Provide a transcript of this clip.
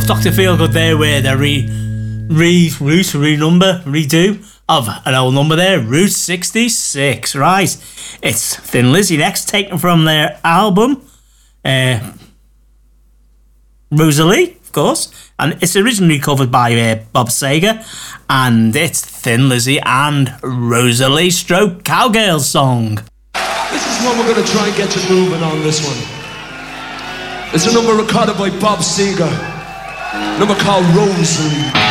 Dr. Feelgood there with a redo of an old number there, Route 66. Right, it's Thin Lizzy next, taken from their album Rosalie, of course, and it's originally covered by Bob Seger, and it's Thin Lizzy and Rosalie stroke Cowgirl song. This is one we're going to try and get you moving on this one. It's a number recorded by Bob Seger, a number called Rosalie.